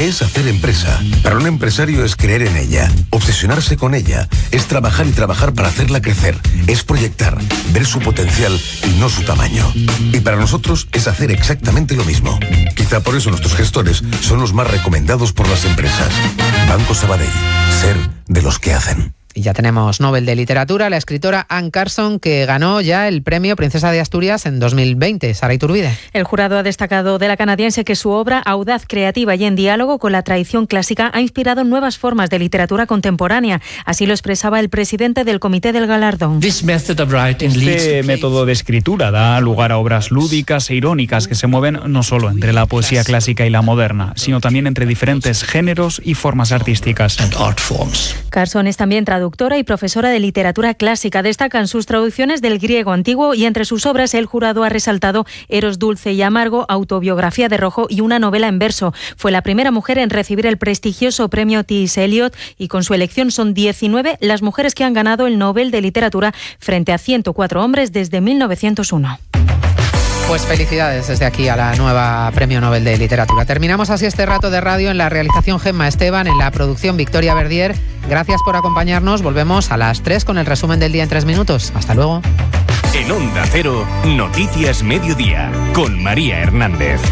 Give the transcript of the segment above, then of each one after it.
es hacer empresa. Para un empresario es creer en ella, obsesionarse con ella, es trabajar y trabajar para hacerla crecer, es proyectar, ver su potencial y no su tamaño. Y para nosotros es hacer exactamente lo mismo. Quizá por eso nuestros gestores son los más recomendados por las empresas. Banco Sabadell, ser de los que hacen. Y ya tenemos Nobel de Literatura, la escritora Anne Carson, que ganó ya el premio Princesa de Asturias en 2020. Sara Iturbide. El jurado ha destacado de la canadiense que su obra, audaz, creativa y en diálogo con la tradición clásica, ha inspirado nuevas formas de literatura contemporánea. Así lo expresaba el presidente del comité del galardón. Este método de escritura da lugar a obras lúdicas e irónicas que se mueven no solo entre la poesía clásica y la moderna, sino también entre diferentes géneros y formas artísticas. Carson es también traductora y profesora de literatura clásica. Destacan sus traducciones del griego antiguo y entre sus obras el jurado ha resaltado Eros dulce y amargo, Autobiografía de Rojo y una novela en verso. Fue la primera mujer en recibir el prestigioso premio T.S. Eliot y con su elección son 19 las mujeres que han ganado el Nobel de Literatura frente a 104 hombres desde 1901. Pues felicidades desde aquí a la nueva Premio Nobel de Literatura. Terminamos así este rato de radio. En la realización Gemma Esteban, en la producción Victoria Verdier. Gracias por acompañarnos. Volvemos a las 3 con el resumen del día en 3 minutos. Hasta luego. En Onda Cero, Noticias Mediodía, con María Hernández.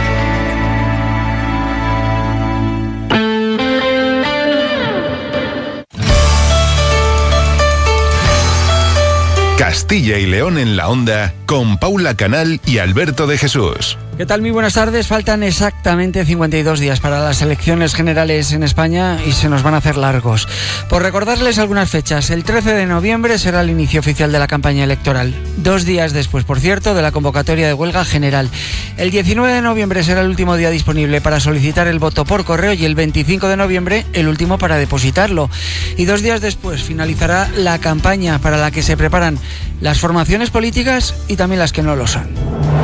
Castilla y León en la Onda, con Paula Canal y Alberto de Jesús. ¿Qué tal? Muy buenas tardes. Faltan exactamente 52 días para las elecciones generales en España y se nos van a hacer largos. Por recordarles algunas fechas, el 13 de noviembre será el inicio oficial de la campaña electoral. 2 días después, por cierto, de la convocatoria de huelga general. El 19 de noviembre será el último día disponible para solicitar el voto por correo y el 25 de noviembre el último para depositarlo. Y 2 días después finalizará la campaña para la que se preparan las formaciones políticas y también las que no lo son.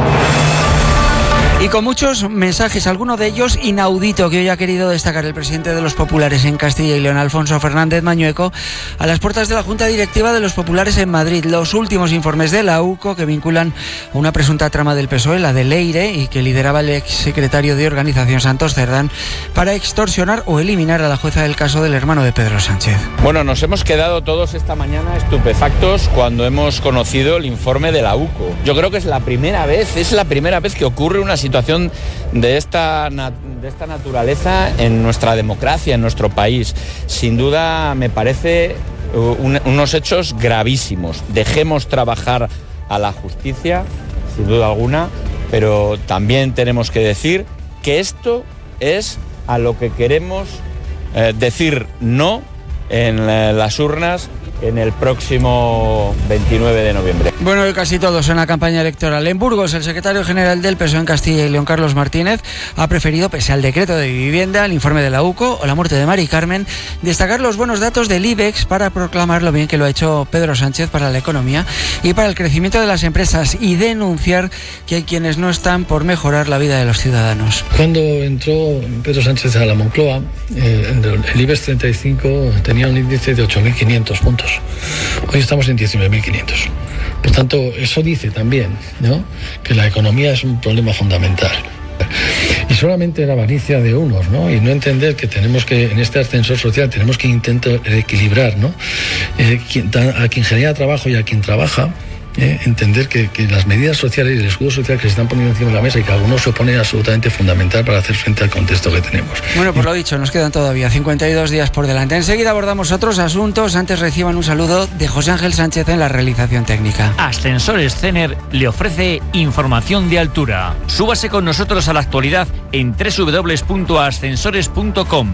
Y con muchos mensajes, alguno de ellos inaudito, que hoy ha querido destacar el presidente de los Populares en Castilla y León, Alfonso Fernández Mañueco, a las puertas de la Junta Directiva de los Populares en Madrid. Los últimos informes de la UCO que vinculan a una presunta trama del PSOE, la de Leire, y que lideraba el exsecretario de Organización Santos Cerdán, para extorsionar o eliminar a la jueza del caso del hermano de Pedro Sánchez. Bueno, nos hemos quedado todos esta mañana estupefactos cuando hemos conocido el informe de la UCO. Yo creo que es la primera vez que ocurre una situación de esta naturaleza en nuestra democracia, en nuestro país. Sin duda me parece unos hechos gravísimos. Dejemos trabajar a la justicia, sin duda alguna, pero también tenemos que decir que esto es a lo que queremos decir no en las urnas en el próximo 29 de noviembre. Bueno, y casi todos en la campaña electoral. En Burgos, el secretario general del PSOE en Castilla y León, Carlos Martínez, ha preferido, pese al decreto de vivienda, el informe de la UCO o la muerte de Mari Carmen, destacar los buenos datos del IBEX para proclamar lo bien que lo ha hecho Pedro Sánchez para la economía y para el crecimiento de las empresas y denunciar que hay quienes no están por mejorar la vida de los ciudadanos. Cuando entró Pedro Sánchez a la Moncloa, el IBEX 35 tenía un índice de 8.500 puntos. Hoy estamos en 19.500. Por tanto, eso dice también, ¿no?, que la economía es un problema fundamental. Y solamente la avaricia de unos, ¿no?, y no entender que tenemos que, en este ascensor social, tenemos que intentar equilibrar, ¿no?, a quien genera trabajo y a quien trabaja. Entender que las medidas sociales y el escudo social que se están poniendo encima de la mesa y que algunos se oponen, es absolutamente fundamental para hacer frente al contexto que tenemos. Bueno, pues lo dicho, nos quedan todavía 52 días por delante. Enseguida abordamos otros asuntos. Antes reciban un saludo de José Ángel Sánchez en la realización técnica. Ascensores Cener le ofrece información de altura. Súbase con nosotros a la actualidad en www.ascensores.com.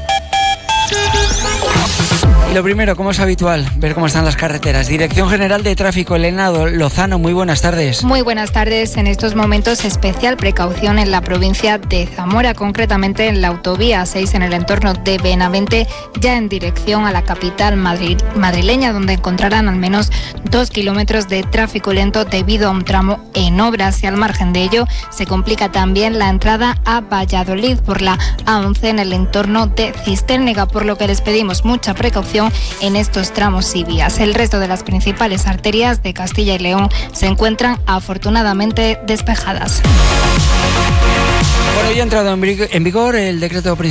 Y lo primero, como es habitual, ver cómo están las carreteras. Dirección General de Tráfico, Elena Lozano, muy buenas tardes. Muy buenas tardes. En estos momentos, especial precaución en la provincia de Zamora, concretamente en la autovía 6 en el entorno de Benavente, ya en dirección a la capital madrileña, donde encontrarán al menos 2 kilómetros de tráfico lento debido a un tramo en obras. Y al margen de ello, se complica también la entrada a Valladolid por la A11 en el entorno de Cistérnega, por lo que les pedimos mucha precaución en estos tramos y vías. El resto de las principales arterias de Castilla y León se encuentran afortunadamente despejadas. Bueno, ya ha entrado en vigor el decreto